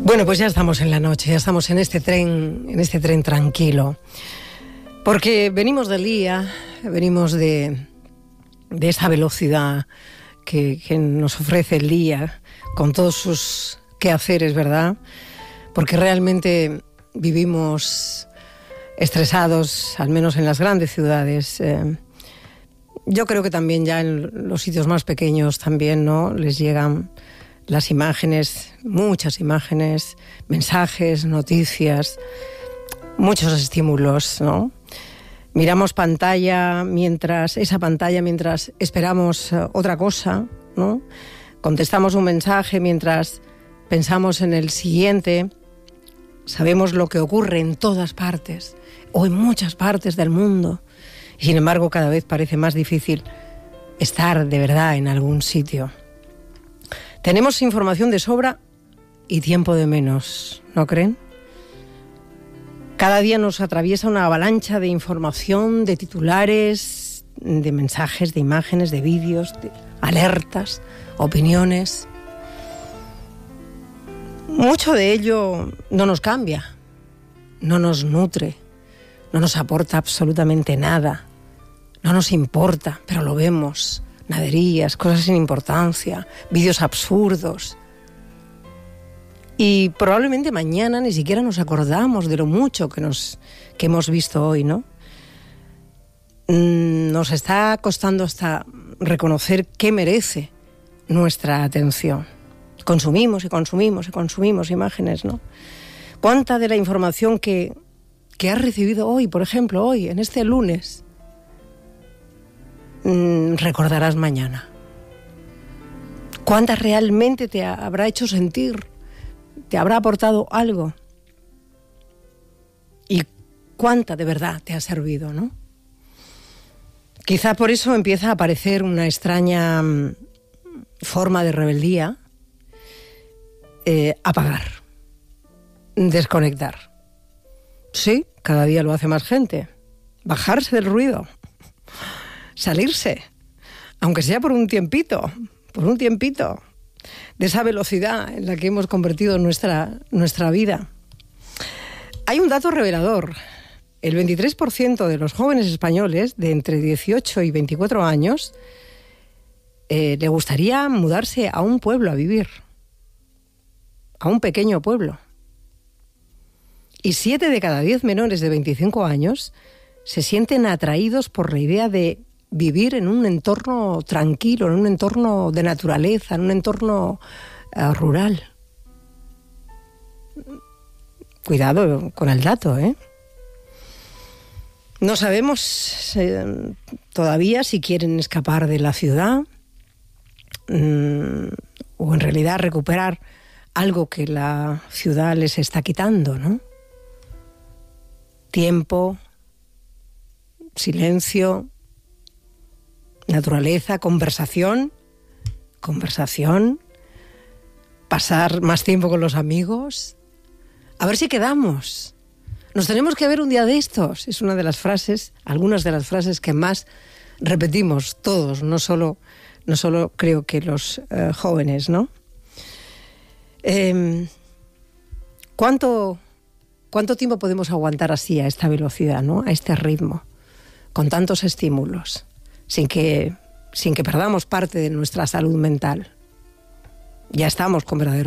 Bueno, pues ya estamos en la noche, ya estamos en este tren tranquilo. Porque venimos del día, venimos de esa velocidad que nos ofrece el día, con todos sus quehaceres, ¿verdad? Porque realmente vivimos estresados, al menos en las grandes ciudades. Yo creo que también ya en los sitios más pequeños también, ¿no? Les llegan las imágenes, muchas imágenes, mensajes, noticias, muchos estímulos, ¿no? Miramos mientras esperamos otra cosa, ¿no? Contestamos un mensaje mientras pensamos en el siguiente. Sabemos lo que ocurre en todas partes o en muchas partes del mundo. Y sin embargo, cada vez parece más difícil estar de verdad en algún sitio. Tenemos información de sobra y tiempo de menos, ¿no creen? Cada día nos atraviesa una avalancha de información, de titulares, de mensajes, de imágenes, de vídeos, de alertas, opiniones. Mucho de ello no nos cambia, no nos nutre, no nos aporta absolutamente nada, no nos importa, pero lo vemos. Naderías, cosas sin importancia, vídeos absurdos. Y probablemente mañana ni siquiera nos acordamos de lo mucho que hemos visto hoy, ¿no? Nos está costando hasta reconocer qué merece nuestra atención. Consumimos imágenes, ¿no? ¿Cuánta de la información que has recibido hoy, por ejemplo, hoy, en este lunes, recordarás mañana? ¿Cuánta realmente te habrá hecho sentir? ¿Te habrá aportado algo? ¿Y cuánta de verdad te ha servido, no? Quizá por eso empieza a aparecer una extraña forma de rebeldía. Apagar, desconectar. Sí, cada día lo hace más gente. Bajarse del ruido, salirse, aunque sea por un tiempito, de esa velocidad en la que hemos convertido nuestra vida. Hay un dato revelador. El 23% de los jóvenes españoles de entre 18 y 24 años le gustaría mudarse a un pueblo a vivir, a un pequeño pueblo. Y 7 de cada 10 menores de 25 años se sienten atraídos por la idea de vivir en un entorno tranquilo, en un entorno de naturaleza, en un entorno rural. Cuidado con el dato, ¿eh? No sabemos todavía si quieren escapar de la ciudad o en realidad recuperar algo que la ciudad les está quitando, ¿no? Tiempo, silencio, naturaleza, conversación, pasar más tiempo con los amigos, a ver si quedamos. Nos tenemos que ver un día de estos. Es una de las frases, algunas de las frases que más repetimos todos, no solo creo que los jóvenes, ¿no? ¿Cuánto tiempo podemos aguantar así, a esta velocidad, ¿no? A este ritmo, con tantos estímulos, sin que perdamos parte de nuestra salud mental? Ya estamos con verdaderos